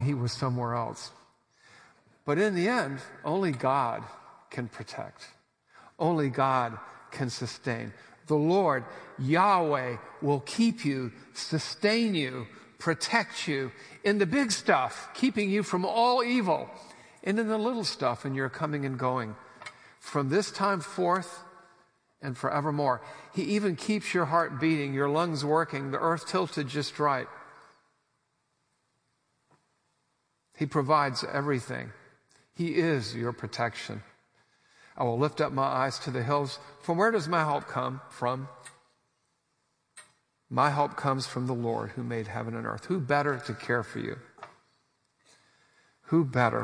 he was somewhere else. But in the end, only God can protect. Only God can sustain. The Lord, Yahweh, will keep you, sustain you, protect you in the big stuff, keeping you from all evil, and in the little stuff in your coming and going, from this time forth and forevermore. He even keeps your heart beating, your lungs working, the earth tilted just right. He provides everything. He is your protection. I will lift up my eyes to the hills. From where does my help come from? My help comes from the Lord who made heaven and earth. Who better to care for you? Who better?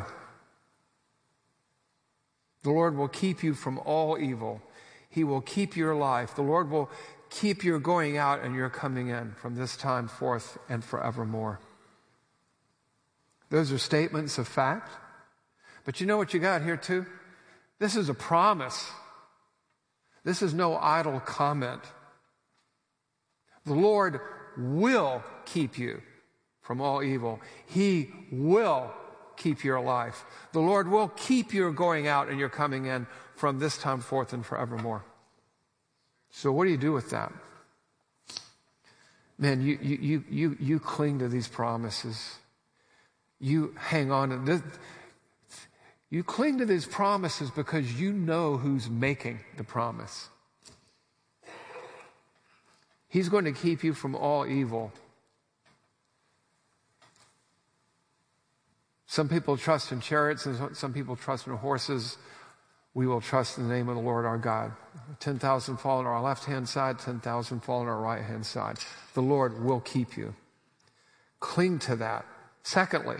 The Lord will keep you from all evil. He will keep your life. The Lord will keep your going out and your coming in from this time forth and forevermore. Those are statements of fact. But you know what you got here too? This is a promise. This is no idle comment. The Lord will keep you from all evil. He will keep your life. The Lord will keep your going out and your coming in from this time forth and forevermore. So what do you do with that? Man, you cling to these promises. You hang on to this. You cling to these promises because you know who's making the promise. He's going to keep you from all evil. Some people trust in chariots and some people trust in horses. We will trust in the name of the Lord our God. 10,000 fall on our left-hand side, 10,000 fall on our right-hand side. The Lord will keep you. Cling to that. Secondly,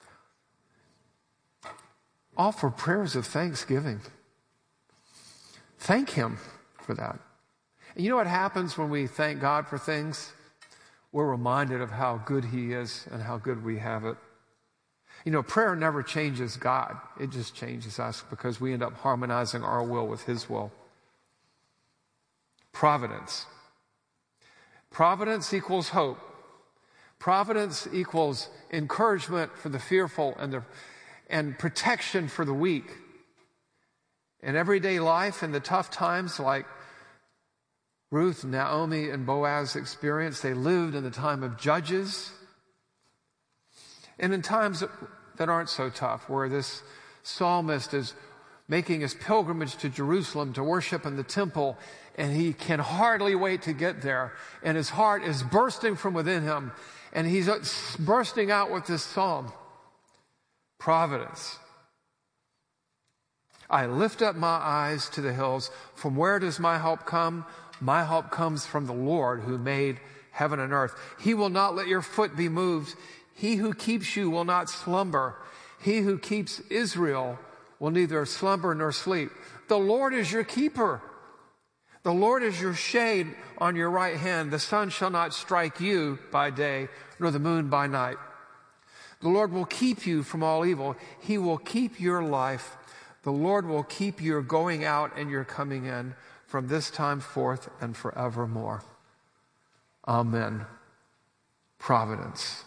offer prayers of thanksgiving. Thank Him for that. And you know what happens when we thank God for things? We're reminded of how good He is and how good we have it. You know, prayer never changes God. It just changes us because we end up harmonizing our will with His will. Providence. Providence equals hope. Providence equals encouragement for the fearful and protection for the weak. In everyday life, in the tough times like Ruth, Naomi, and Boaz experienced, they lived in the time of judges. And in times that aren't so tough, where this psalmist is making his pilgrimage to Jerusalem to worship in the temple, and he can hardly wait to get there, and his heart is bursting from within him, and he's bursting out with this psalm. Providence. I lift up my eyes to the hills. From where does my help come? My help comes from the Lord who made heaven and earth. He will not let your foot be moved. He who keeps you will not slumber. He who keeps Israel will neither slumber nor sleep. The Lord is your keeper. The Lord is your shade on your right hand. The sun shall not strike you by day, nor the moon by night. The Lord will keep you from all evil. He will keep your life. The Lord will keep your going out and your coming in from this time forth and forevermore. Amen. Providence.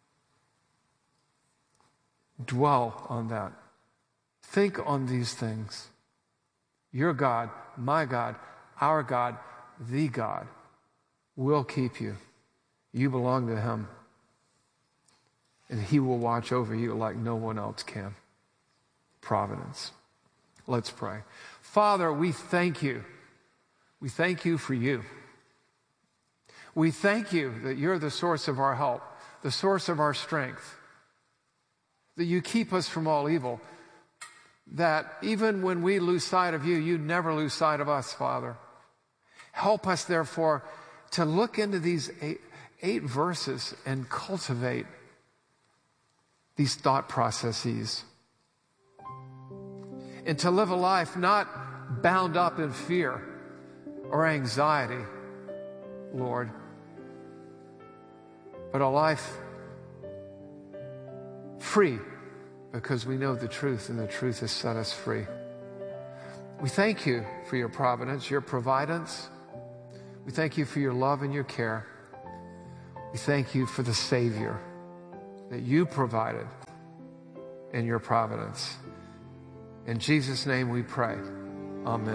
Dwell on that. Think on these things. Your God, my God, our God, the God will keep you. You belong to Him. And He will watch over you like no one else can. Providence. Let's pray. Father, we thank you. We thank you for you. We thank you that you're the source of our help, the source of our strength, that you keep us from all evil, that even when we lose sight of you, you never lose sight of us, Father. Help us, therefore, to look into these eight verses and cultivate these thought processes, and to live a life not bound up in fear or anxiety, Lord, but a life free because we know the truth and the truth has set us free. We thank you for your providence, your providence. We thank you for your love and your care. We thank you for the Savior that you provided and your providence. In Jesus' name we pray. Amen.